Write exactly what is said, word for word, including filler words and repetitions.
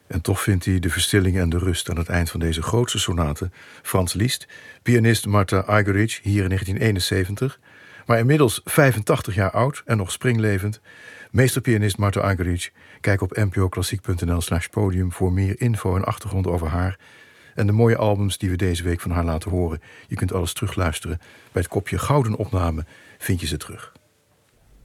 En toch vindt hij de verstilling en de rust aan het eind van deze grootste sonate. Franz Liszt, pianist Martha Argerich, hier in negentien eenenzeventig... maar inmiddels vijfentachtig jaar oud en nog springlevend. Meesterpianist Martha Argerich. Kijk op n p o klassiek punt n l slash podium voor meer info en achtergrond over haar en de mooie albums die we deze week van haar laten horen. Je kunt alles terugluisteren. Bij het kopje Gouden Opname vind je ze terug.